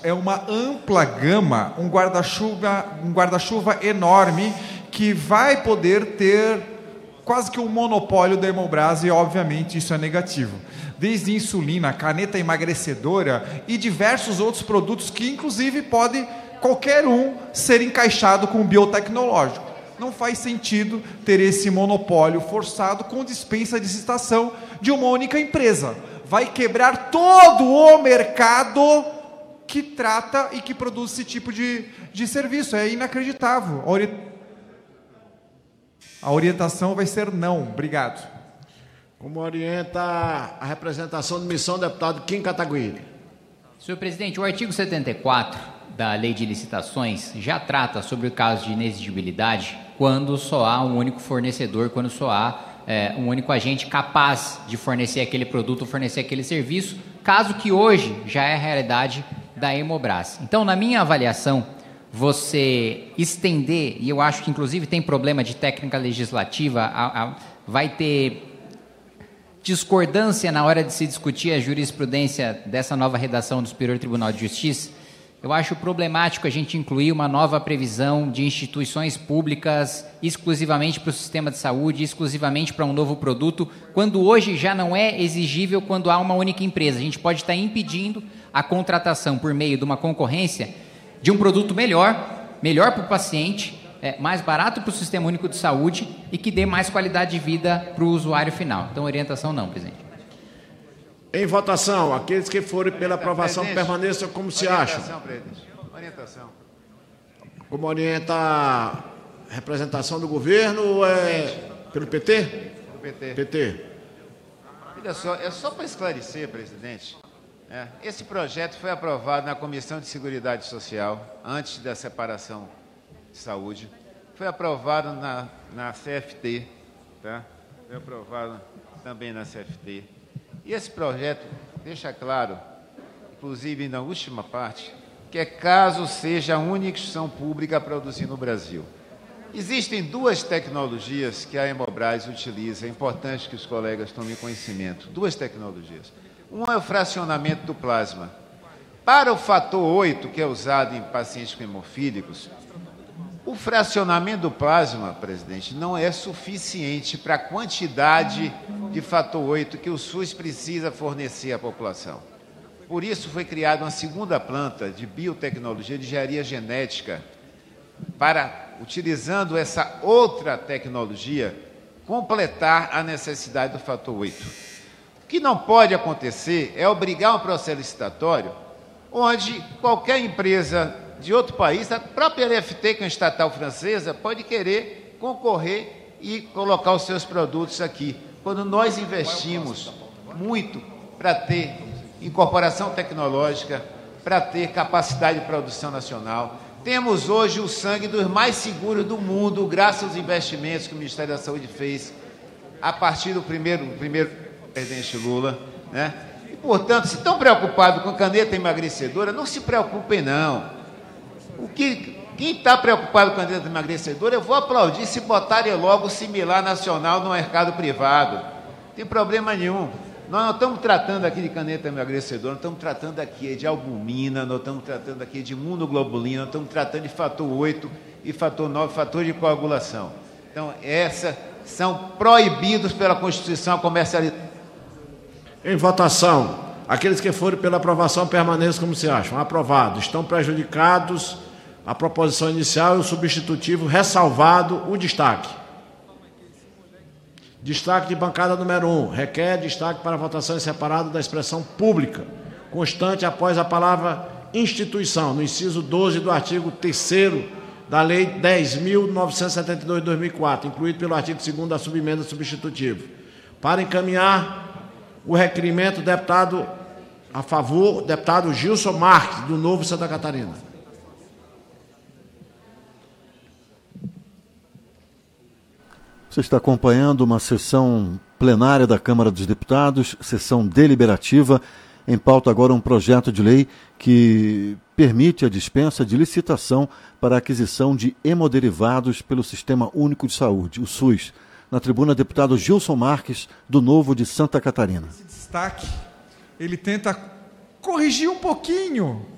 é uma ampla gama, um guarda-chuva enorme que vai poder ter quase que um monopólio da Hemobras e, obviamente, isso é negativo. Desde insulina, caneta emagrecedora e diversos outros produtos que, inclusive, pode qualquer um ser encaixado com o biotecnológico. Não faz sentido ter esse monopólio forçado com dispensa de licitação de uma única empresa. Vai quebrar todo o mercado que trata e que produz esse tipo de serviço. É inacreditável. A orientação vai ser não. Obrigado. Como orienta a representação de missão, deputado Kim Kataguiri. Senhor presidente, o artigo 74 da Lei de Licitações já trata sobre o caso de inexigibilidade quando só há um único fornecedor, quando só há um único agente capaz de fornecer aquele produto, fornecer aquele serviço, caso que hoje já é a realidade da Hemobras. Então, na minha avaliação, você estender, e eu acho que inclusive tem problema de técnica legislativa, vai ter discordância na hora de se discutir a jurisprudência dessa nova redação do Superior Tribunal de Justiça. Eu acho problemático a gente incluir uma nova previsão de instituições públicas exclusivamente para o sistema de saúde, exclusivamente para um novo produto, quando hoje já não é exigível quando há uma única empresa. A gente pode estar impedindo a contratação por meio de uma concorrência de um produto melhor para o paciente, mais barato para o Sistema Único de Saúde e que dê mais qualidade de vida para o usuário final. Então, orientação não, presidente. Em votação, aqueles que forem pela aprovação permaneçam como se acham. Orientação. Como orienta a representação do governo ou pelo PT? Do PT. PT. Olha só, é só para esclarecer, presidente. Esse projeto foi aprovado na Comissão de Seguridade Social, antes da separação de saúde. Foi aprovado na CFT, tá? Foi aprovado também na CFT. E esse projeto deixa claro, inclusive na última parte, que é caso seja a única instituição pública a produzir no Brasil. Existem duas tecnologias que a Hemobras utiliza, é importante que os colegas tomem conhecimento. Duas tecnologias. Uma é o fracionamento do plasma. Para o fator 8, que é usado em pacientes com hemofílicos, o fracionamento do plasma, presidente, não é suficiente para a quantidade de fator 8 que o SUS precisa fornecer à população. Por isso foi criada uma segunda planta de biotecnologia, de engenharia genética, para, utilizando essa outra tecnologia, completar a necessidade do fator 8. O que não pode acontecer é obrigar um processo licitatório onde qualquer empresa de outro país, a própria LFT, que é uma estatal francesa, pode querer concorrer e colocar os seus produtos aqui. Quando nós investimos muito para ter incorporação tecnológica, para ter capacidade de produção nacional, temos hoje o sangue dos mais seguros do mundo, graças aos investimentos que o Ministério da Saúde fez a partir do primeiro presidente Lula, né? E, portanto, se estão preocupados com caneta emagrecedora, não se preocupem, não. Quem está preocupado com a caneta emagrecedora, eu vou aplaudir se botarem logo o similar nacional no mercado privado. Não tem problema nenhum. Nós não estamos tratando aqui de caneta emagrecedora, nós estamos tratando aqui de albumina, nós estamos tratando aqui de imunoglobulina, nós estamos tratando de fator 8 e fator 9, fator de coagulação. Então, essas são proibidos pela Constituição a comercialização. Em votação, aqueles que forem pela aprovação permaneçam como se acham. Aprovado. Estão prejudicados a proposição inicial e o substitutivo, ressalvado o destaque. Destaque de bancada número 1. Requer destaque para votação em separado da expressão pública, constante após a palavra instituição, no inciso 12 do artigo 3º da Lei 10.972 de 2004, incluído pelo artigo 2º da subemenda substitutiva. Para encaminhar o requerimento, deputado a favor, deputado Gilson Marques, do Novo Santa Catarina. Você está acompanhando uma sessão plenária da Câmara dos Deputados, sessão deliberativa. Em pauta agora um projeto de lei que permite a dispensa de licitação para a aquisição de hemoderivados pelo Sistema Único de Saúde, o SUS. Na tribuna, deputado Gilson Marques, do Novo de Santa Catarina. Esse destaque, ele tenta corrigir um pouquinho